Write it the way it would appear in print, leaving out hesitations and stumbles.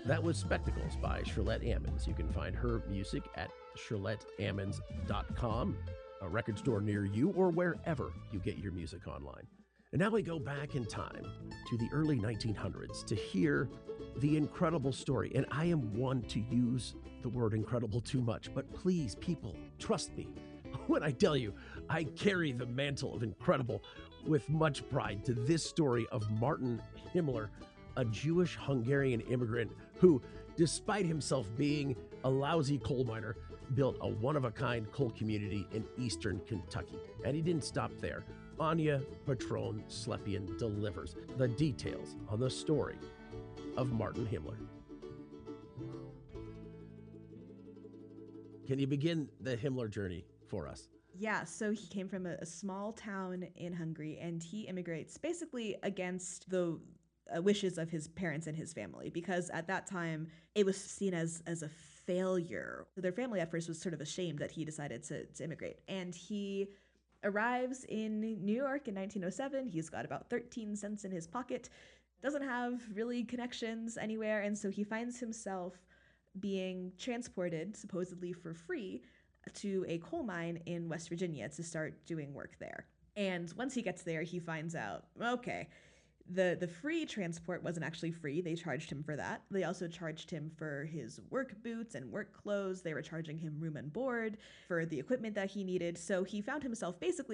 That was Spectacles by Shirlette Ammons. You can find her music at shirletteammons.com, a record store near you, or wherever you get your music online. And now we go back in time to the early 1900s to hear the incredible story. And I am one to use the word incredible too much, but please, people, trust me when I tell you I carry the mantle of incredible with much pride to this story of Martin Himmler, a Jewish Hungarian immigrant who, despite himself being a lousy coal miner, built a one-of-a-kind coal community in eastern Kentucky. And he didn't stop there. Anya Patron Slepian delivers the details on the story of Martin Himmler. Can you begin the Himmler journey for us? Yeah, so he came from a small town in Hungary, and he immigrates basically against the wishes of his parents and his family, because at that time it was seen as a failure. Their family at first was sort of ashamed that he decided to immigrate, and he arrives in New York in 1907. He's got about 13 cents in his pocket, doesn't have really connections anywhere, and so he finds himself being transported, supposedly for free, to a coal mine in West Virginia to start doing work there. And once he gets there, he finds out, okay, the free transport wasn't actually free. They charged him for that. They also charged him for his work boots and work clothes. They were charging him room and board for the equipment that he needed. So he found himself basically